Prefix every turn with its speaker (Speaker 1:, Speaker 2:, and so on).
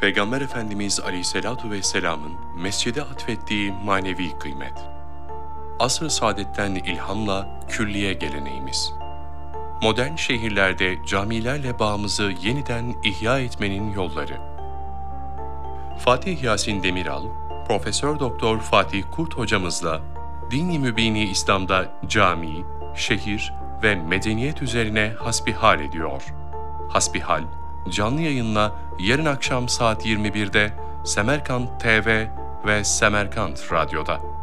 Speaker 1: Peygamber Efendimiz Aleyhisselatu Vesselam'ın mescide atfettiği manevi kıymet. Asr-ı saadetten ilhamla külliye geleneğimiz. Modern şehirlerde camilerle bağımızı yeniden ihya etmenin yolları. Fatih Yasin Demiral, Profesör Doktor Fatih Kurt hocamızla Din-i Mübini İslam'da cami, şehir ve medeniyet üzerine hasbihal ediyor. Hasbihal, canlı yayınla yarın akşam saat 21'de Semerkant TV ve Semerkant Radyo'da.